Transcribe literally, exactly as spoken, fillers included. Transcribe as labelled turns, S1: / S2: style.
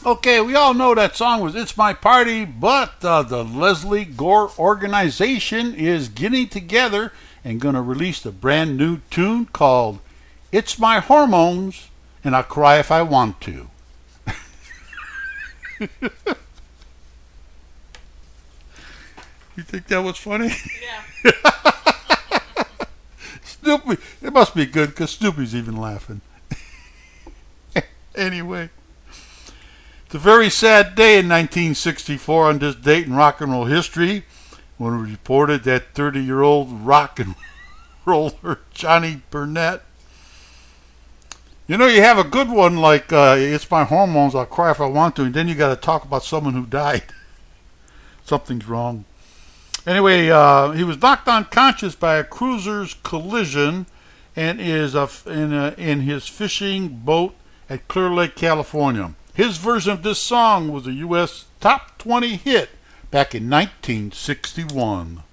S1: Okay, we all know that song was It's My Party, but uh, the Leslie Gore organization is getting together and going to release a brand new tune called It's My Hormones, and I'll cry if I want to. You think that was funny?
S2: Yeah.
S1: Snoopy, it must be good because Snoopy's even laughing. Anyway, it's a very sad day in nineteen sixty-four on this date in rock and roll history when it was reported that thirty-year-old rock and roller Johnny Burnett. You know, you have a good one like uh, It's My Hormones, I'll Cry If I Want To, and then you got to talk about someone who died. Something's wrong. Anyway, uh, he was knocked unconscious by a cruiser's collision and is uh, in, uh, in his fishing boat at Clear Lake, California. His version of this song was a U S top twenty hit back in nineteen sixty-one.